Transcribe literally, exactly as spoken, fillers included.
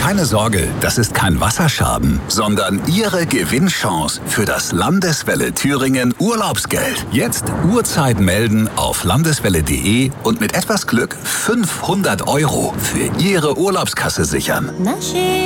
Keine Sorge, das ist kein Wasserschaden, sondern Ihre Gewinnchance für das Landeswelle Thüringen Urlaubsgeld. Jetzt Uhrzeit melden auf landeswelle punkt de und mit etwas Glück fünfhundert Euro für Ihre Urlaubskasse sichern. Na schön.